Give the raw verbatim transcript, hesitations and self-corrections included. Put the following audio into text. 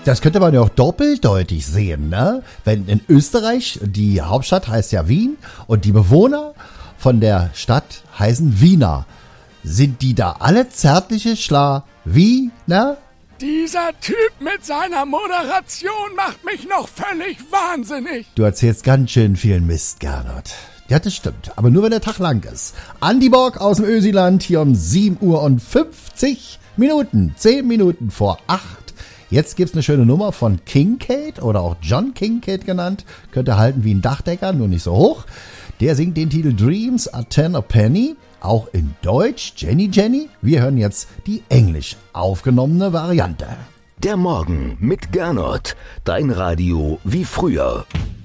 Das könnte man ja auch doppeldeutig sehen, ne? Wenn in Österreich, die Hauptstadt heißt ja Wien und die Bewohner von der Stadt heißen Wiener. Sind die da alle zärtliche Schla Wiener? Dieser Typ mit seiner Moderation macht mich noch völlig wahnsinnig. Du erzählst ganz schön viel Mist, Gernot. Ja, das stimmt, aber nur wenn der Tag lang ist. Andi Borg aus dem Ösiland hier um sieben Uhr und fünfzig Minuten, zehn Minuten vor acht. Jetzt gibt's eine schöne Nummer von Kincaid oder auch John Kincaid genannt. Könnte halten wie ein Dachdecker, nur nicht so hoch. Der singt den Titel Dreams a Ten a Penny, auch in Deutsch, Jenny Jenny. Wir hören jetzt die englisch aufgenommene Variante. Der Morgen mit Gernot, dein Radio wie früher.